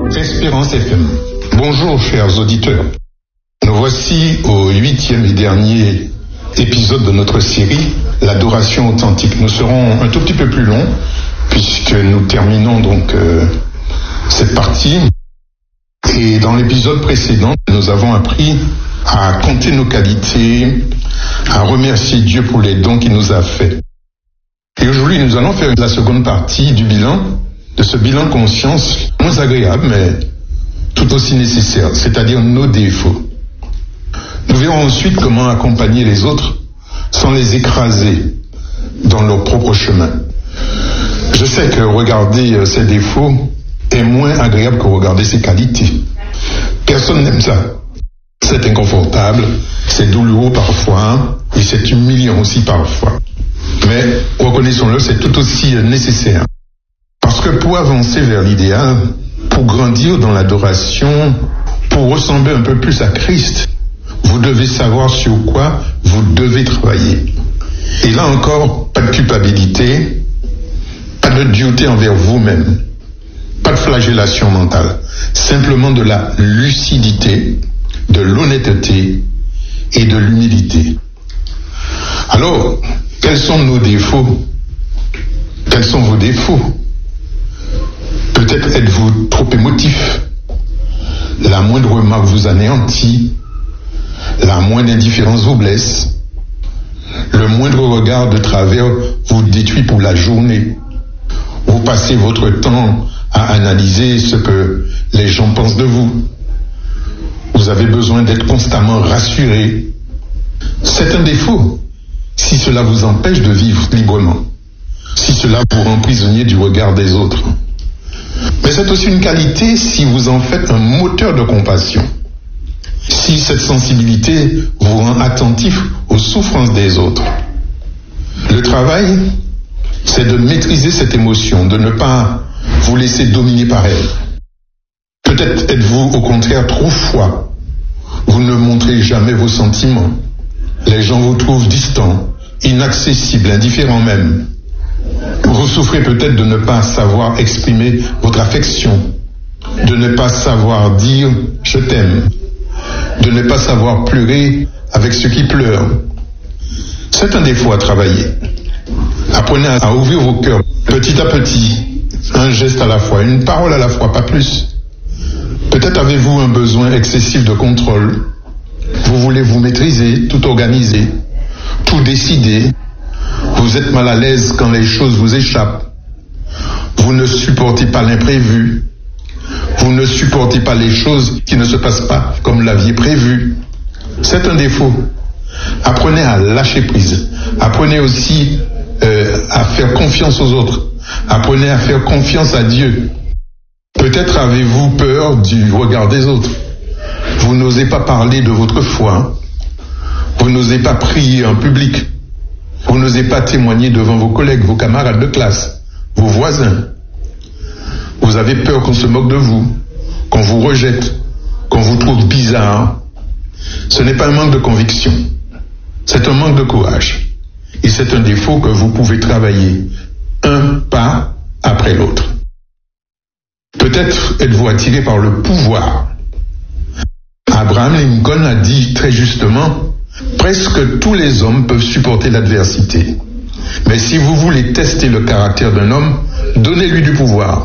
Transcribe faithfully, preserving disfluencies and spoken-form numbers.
Espérance F M. Bonjour chers auditeurs. Nous voici au huitième et dernier épisode de notre série, l'adoration authentique. Nous serons un tout petit peu plus longs puisque nous terminons donc euh, cette partie. Et dans l'épisode précédent, nous avons appris à compter nos qualités, à remercier Dieu pour les dons qu'il nous a faits. Et aujourd'hui, nous allons faire la seconde partie du bilan, de ce bilan conscience, moins agréable, mais tout aussi nécessaire, c'est-à-dire nos défauts. Nous verrons ensuite comment accompagner les autres sans les écraser dans leur propre chemin. Je sais que regarder ses défauts est moins agréable que regarder ses qualités. Personne n'aime ça. C'est inconfortable, c'est douloureux parfois, et c'est humiliant aussi parfois. Mais, reconnaissons-le, c'est tout aussi nécessaire. Parce que pour avancer vers l'idéal, pour grandir dans l'adoration, pour ressembler un peu plus à Christ, vous devez savoir sur quoi vous devez travailler. Et là encore, pas de culpabilité, pas de dureté envers vous-même, pas de flagellation mentale, simplement de la lucidité, de l'honnêteté et de l'humilité. Alors, quels sont nos défauts? Quels sont vos défauts? Peut-être êtes-vous trop émotif. La moindre remarque vous anéantit. La moindre indifférence vous blesse. Le moindre regard de travers vous détruit pour la journée. Vous passez votre temps à analyser ce que les gens pensent de vous. Vous avez besoin d'être constamment rassuré. C'est un défaut si cela vous empêche de vivre librement, si cela vous rend prisonnier du regard des autres. Mais c'est aussi une qualité si vous en faites un moteur de compassion, si cette sensibilité vous rend attentif aux souffrances des autres. Le travail, c'est de maîtriser cette émotion, de ne pas vous laisser dominer par elle. Peut-être êtes-vous au contraire trop froid. Vous ne montrez jamais vos sentiments. Les gens vous trouvent distant, inaccessible, indifférent même. Vous souffrez peut-être de ne pas savoir exprimer votre affection, de ne pas savoir dire « je t'aime », de ne pas savoir pleurer avec ceux qui pleurent. C'est un défaut à travailler. Apprenez à ouvrir vos cœurs petit à petit, un geste à la fois, une parole à la fois, pas plus. Peut-être avez-vous un besoin excessif de contrôle. Vous voulez vous maîtriser, tout organiser, tout décider. Vous êtes mal à l'aise quand les choses vous échappent. Vous ne supportez pas l'imprévu. Vous ne supportez pas les choses qui ne se passent pas comme l'aviez prévu. C'est un défaut. Apprenez à lâcher prise. Apprenez aussi euh, à faire confiance aux autres. Apprenez à faire confiance à Dieu. Peut-être avez-vous peur du regard des autres. Vous n'osez pas parler de votre foi. Vous n'osez pas prier en public. Vous n'osez pas témoigner devant vos collègues, vos camarades de classe, vos voisins. Vous avez peur qu'on se moque de vous, qu'on vous rejette, qu'on vous trouve bizarre. Ce n'est pas un manque de conviction. C'est un manque de courage. Et c'est un défaut que vous pouvez travailler un pas après l'autre. Peut-être êtes-vous attiré par le pouvoir. Abraham Lincoln a dit très justement, presque tous les hommes peuvent supporter l'adversité. Mais si vous voulez tester le caractère d'un homme, donnez-lui du pouvoir.